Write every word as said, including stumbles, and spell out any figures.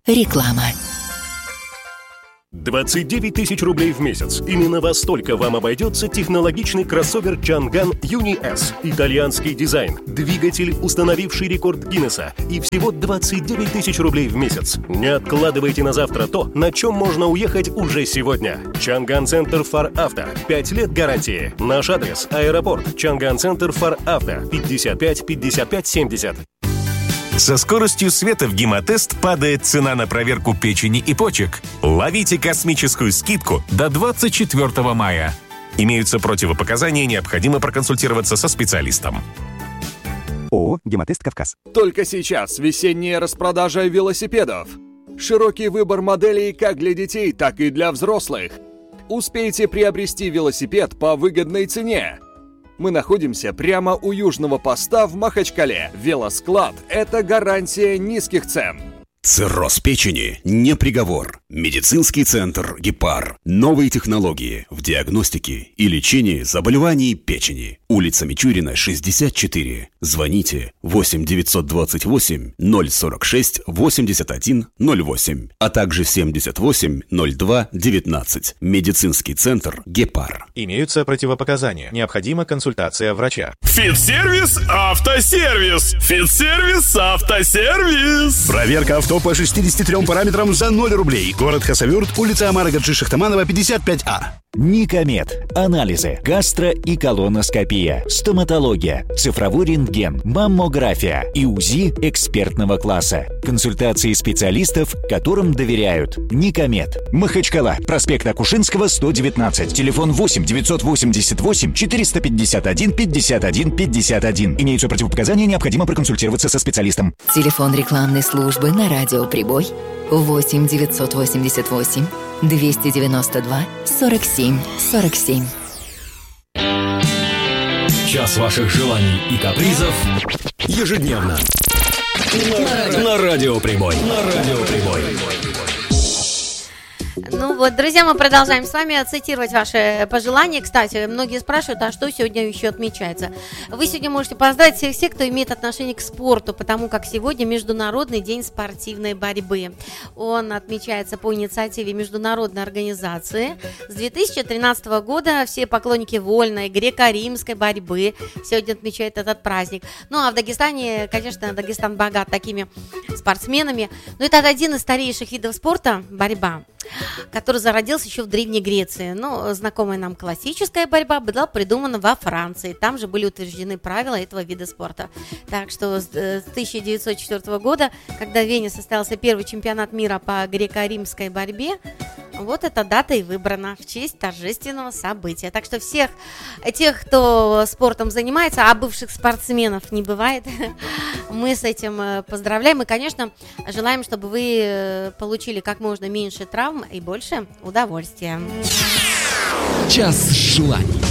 Реклама. двадцать девять тысяч рублей в месяц. Именно во столько вам обойдется технологичный кроссовер Чанган Юни С. Итальянский дизайн, двигатель, установивший рекорд Гиннесса, и всего двадцать девять тысяч рублей в месяц. Не откладывайте на завтра то, на чем можно уехать уже сегодня. Чанган Центр Фар Авто. пять лет гарантии. Наш адрес: аэропорт. Чанган Центр Фар Авто. пятьдесят пять пятьдесят пять семьдесят. Со скоростью света в Гемотест падает цена на проверку печени и почек. Ловите космическую скидку до двадцать четвёртого мая. Имеются противопоказания, необходимо проконсультироваться со специалистом. ООО «Гемотест Кавказ». Только сейчас весенняя распродажа велосипедов. Широкий выбор моделей как для детей, так и для взрослых. Успейте приобрести велосипед по выгодной цене. Мы находимся прямо у южного поста в Махачкале. Велосклад – это гарантия низких цен. Цирроз печени не приговор. Медицинский центр «Гепар». Новые технологии в диагностике и лечении заболеваний печени. Улица Мичурина, шестьдесят четыре. Звоните восемь девятьсот двадцать восемь ноль сорок шесть восемьдесят один ноль восемь, а также семьдесят восемь ноль два девятнадцать. Медицинский центр «Гепар». Имеются противопоказания. Необходима консультация врача. Фитсервис Автосервис. Фитсервис Автосервис. Проверка авто по шестидесяти трем параметрам за ноль рублей. Город Хасавюрт, улица Амара Гаджи Шахтаманова, пятьдесят пять А. Никомед. Анализы. Гастро- и колоноскопия. Стоматология. Цифровой рентген. Маммография. И УЗИ экспертного класса. Консультации специалистов, которым доверяют. Никомед. Махачкала. Проспект Акушинского, сто девятнадцать. Телефон восемь девятьсот восемьдесят восемь четыреста пятьдесят один пятьдесят один пятьдесят один. Имеются противопоказания, необходимо проконсультироваться со специалистом. Телефон рекламной службы на радио «Прибой» восемь девятьсот восемьдесят восемь двести девяносто два сорок семь сорок семь. Час ваших желаний и капризов ежедневно на, на радио «Прибой». На радио «Прибой». Ну вот, друзья, мы продолжаем с вами цитировать ваши пожелания. Кстати, многие спрашивают, а что сегодня еще отмечается? Вы сегодня можете поздравить всех тех, кто имеет отношение к спорту, потому как сегодня Международный день спортивной борьбы. Он отмечается по инициативе международной организации. С две тысячи тринадцатого года все поклонники вольной, греко-римской борьбы сегодня отмечают этот праздник. Ну а в Дагестане, конечно, Дагестан богат такими спортсменами. Но это один из старейших видов спорта – борьба, который зародился еще в Древней Греции. Но знакомая нам классическая борьба была придумана во Франции. Там же были утверждены правила этого вида спорта. Так что с тысяча девятьсот четвёртого года, когда в Вене состоялся первый чемпионат мира по греко-римской борьбе, вот эта дата и выбрана в честь торжественного события. Так что всех тех, кто спортом занимается, а бывших спортсменов не бывает, мы с этим поздравляем. И, конечно, желаем, чтобы вы получили как можно меньше травм и больше удовольствия. Час желаний.